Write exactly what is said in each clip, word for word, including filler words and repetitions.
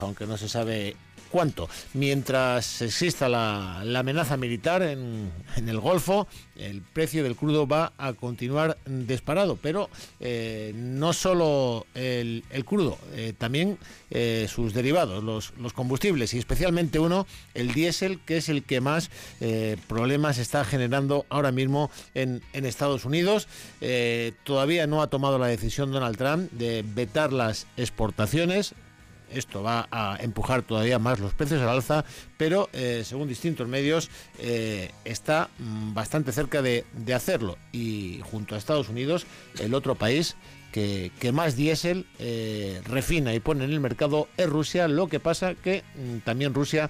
aunque no se sabe cuánto. Mientras exista la, la amenaza militar en, en el Golfo, el precio del crudo va a continuar disparado, pero eh, no solo el, el crudo, eh, también eh, sus derivados, los, los combustibles, y especialmente uno, el diésel, que es el que más eh, problemas está generando ahora mismo en, en Estados Unidos. Eh, todavía no ha tomado la decisión Donald Trump de vetar las exportaciones. Esto va a empujar todavía más los precios al alza, pero eh, según distintos medios eh, está mm, bastante cerca de, de hacerlo. Y junto a Estados Unidos, el otro país que, que más diésel eh, refina y pone en el mercado es Rusia. Lo que pasa que mm, también Rusia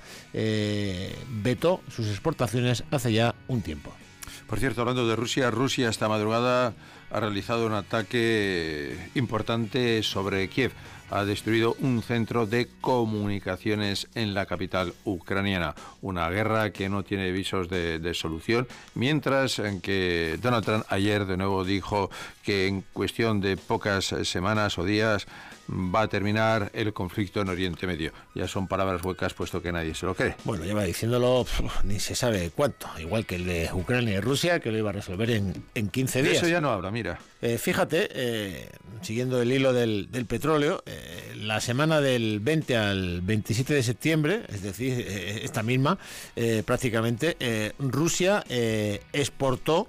eh, vetó sus exportaciones hace ya un tiempo. Por cierto, hablando de Rusia, Rusia esta madrugada ha realizado un ataque importante sobre Kiev. Ha destruido un centro de comunicaciones en la capital ucraniana. Una guerra que no tiene visos de, de solución, mientras en que Donald Trump ayer de nuevo dijo que en cuestión de pocas semanas o días va a terminar el conflicto en Oriente Medio. Ya son palabras huecas, puesto que nadie se lo cree. Bueno, lleva diciéndolo pf, ni se sabe cuánto, igual que el de Ucrania y Rusia, que lo iba a resolver en, en quince días. De eso ya no habla, mira. Eh, fíjate, eh, siguiendo el hilo del, del petróleo, eh, la semana del veinte al veintisiete de septiembre, es decir, eh, esta misma, eh, prácticamente, eh, Rusia eh, exportó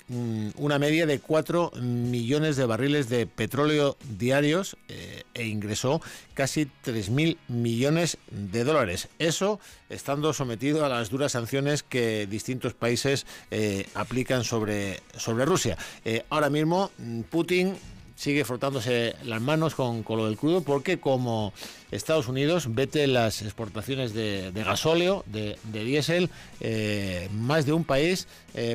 una media de cuatro millones de barriles de petróleo diarios eh, e ingresó casi tres mil millones de dólares. Eso estando sometido a las duras sanciones que distintos países eh, aplican sobre, sobre Rusia. Eh, ahora mismo Putin sigue frotándose las manos con, con lo del crudo, porque como Estados Unidos vete las exportaciones de, de gasóleo, de, de diésel, eh, más de un país eh,